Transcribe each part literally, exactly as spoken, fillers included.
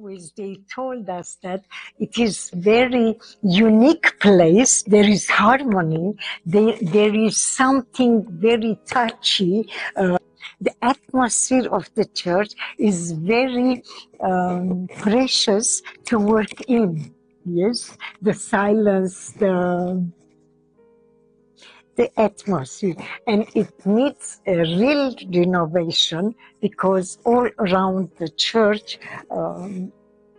always they told us that it is very unique place. There is harmony. There, there is something very touchy. Uh, the atmosphere of the church is very um, precious to work in. Yes, the silence, the the atmosphere, and it needs a real renovation because all around the church um,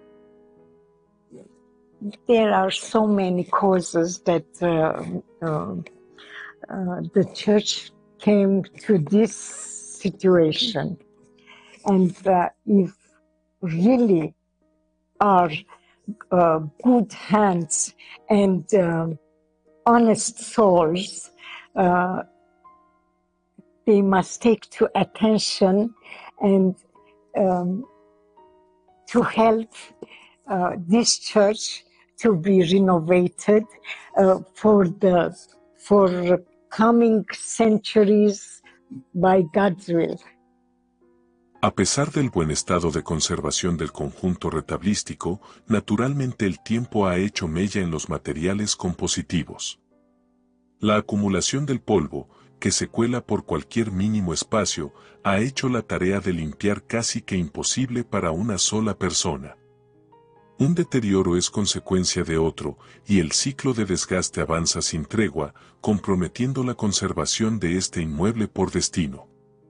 there are so many causes that uh, uh, uh, the church came to this situation. And uh, if really are uh, good hands and um, honest souls, uh, they must take to attention and um, to help uh, this church to be renovated uh, for the for coming centuries by God's will. A pesar del buen estado de conservación del conjunto retablístico, naturalmente el tiempo ha hecho mella en los materiales compositivos. La acumulación del polvo, que se cuela por cualquier mínimo espacio, ha hecho la tarea de limpiar casi que imposible para una sola persona. Un deterioro es consecuencia de otro, y el ciclo de desgaste avanza sin tregua, comprometiendo la conservación de este inmueble por destino.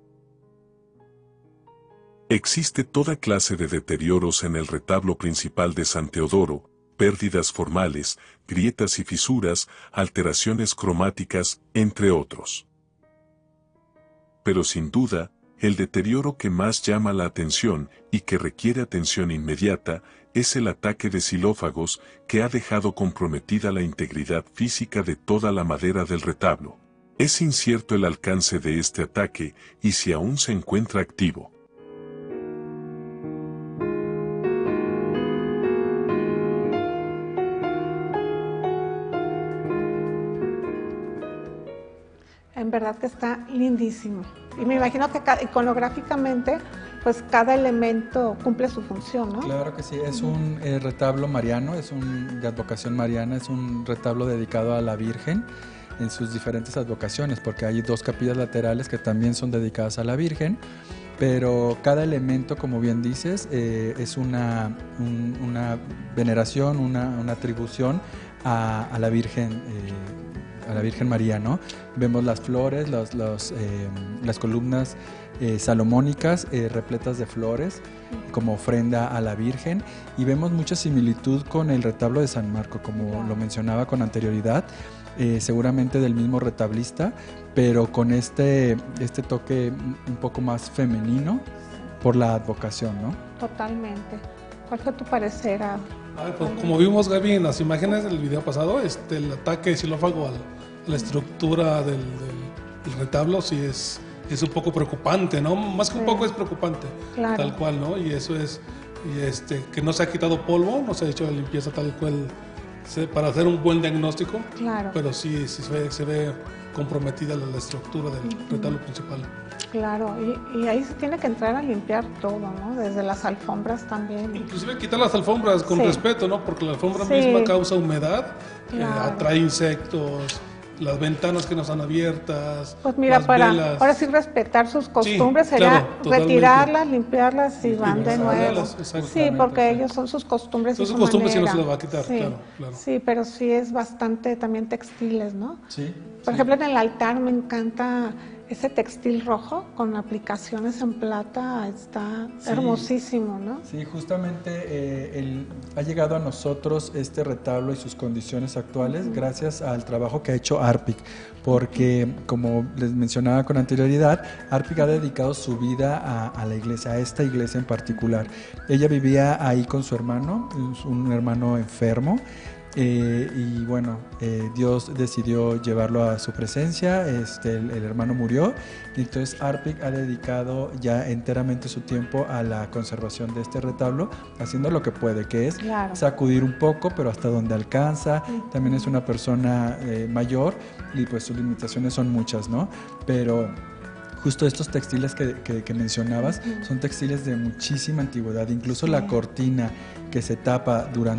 Existe toda clase de deterioros en el retablo principal de San Teodoro, pérdidas formales, grietas y fisuras, alteraciones cromáticas, entre otros. Pero sin duda, el deterioro que más llama la atención y que requiere atención inmediata es el ataque de xilófagos que ha dejado comprometida la integridad física de toda la madera del retablo. Es incierto el alcance de este ataque y si aún se encuentra activo. En verdad que está lindísimo. Y me imagino que iconográficamente, pues cada elemento cumple su función, ¿no? Claro que sí, es un eh, retablo mariano, es un de advocación mariana, es un retablo dedicado a la Virgen en sus diferentes advocaciones, porque hay dos capillas laterales que también son dedicadas a la Virgen, pero cada elemento, como bien dices, eh, es una, un, una veneración, una, una atribución a, a la Virgen eh, a la Virgen María, ¿no? Vemos las flores, los, los, eh, las columnas eh, salomónicas eh, repletas de flores como ofrenda a la Virgen, y vemos mucha similitud con el retablo de San Marco, como lo mencionaba con anterioridad, eh, seguramente del mismo retablista, pero con este, este toque un poco más femenino por la advocación, ¿no? Totalmente. ¿Cuál fue tu parecer? A... A ver, pues, como vimos, Gaby, en las imágenes del video pasado, este, el ataque de xilófago al, a la estructura del, del, del retablo sí es, es un poco preocupante, ¿no? Más que un sí. poco es preocupante, claro. Tal cual, ¿no? Y eso es, y este, que no se ha quitado polvo, no se ha hecho la limpieza tal cual se, para hacer un buen diagnóstico, claro. Pero sí, sí se, ve, se ve comprometida la, la estructura del uh-huh. retablo principal. Claro, y, y ahí se tiene que entrar a limpiar todo, ¿no? Desde las alfombras también. Inclusive quitar las alfombras con sí. respeto, ¿no? Porque la alfombra sí. misma causa humedad, claro. eh, atrae insectos, las ventanas que no están abiertas. Pues mira, las para velas. ahora sí respetar sus costumbres sí, sería claro, retirarlas, limpiarlas y, y van de nuevo. Sí, porque sí. ellos son sus costumbres son y sus su costumbres manera. Y no se las va a quitar, sí. claro, claro. Sí, pero sí es bastante también textiles, ¿no? Sí. Por sí. ejemplo, en el altar me encanta ese textil rojo con aplicaciones en plata, está sí, hermosísimo, ¿no? Sí, justamente eh, el, ha llegado a nosotros este retablo y sus condiciones actuales uh-huh. gracias al trabajo que ha hecho Arpic, porque uh-huh. como les mencionaba con anterioridad, Arpic ha dedicado su vida a, a la iglesia, a esta iglesia en particular. Ella vivía ahí con su hermano, un hermano enfermo, Eh, y bueno, eh, Dios decidió llevarlo a su presencia, este, el, el hermano murió, y entonces Arpic ha dedicado ya enteramente su tiempo a la conservación de este retablo, haciendo lo que puede, que es claro. sacudir un poco, pero hasta donde alcanza. Uh-huh. También es una persona eh, mayor y pues sus limitaciones son muchas, ¿no? Pero justo estos textiles que, que, que mencionabas, uh-huh. son textiles de muchísima antigüedad, incluso sí. la cortina que se tapa durante